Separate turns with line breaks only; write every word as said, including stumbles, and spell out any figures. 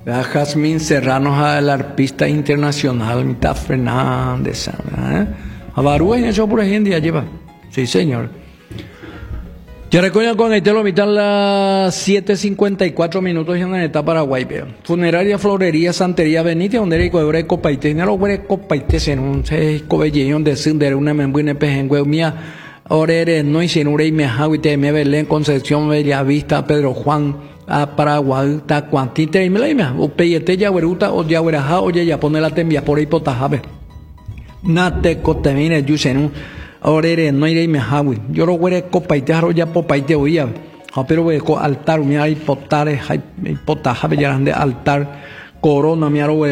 A Jazmín Serrano, a la arpista internacional, Mita Fernández, ¿eh? A Barú en eso por ejemplo ya lleva. Sí, señor. Ya recuerdo con el telo mitad las siete cincuenta y cuatro minutos en la etapa Paraguay. Funeraria Florería Santería Benítez, donde era el copaite, no lo era copaite, en un seis cobellón de cinder, una membuina pejengüe mía, orere, no hicieron un me haguite, me Belén, Concepción, Bellavista, Pedro Juan, a Paraguay, ta cuantite, y me la ima, o peyete ya veruta, o ya veraja, o ya pone la tembia por ahí potajabe. Nate cotemine, yusenu. Orere no iré me hawi. Yo lo huele copaite haro ya popaite oía. Pero we ko altar mi hay potare hay potaja be grande altar corona mi aro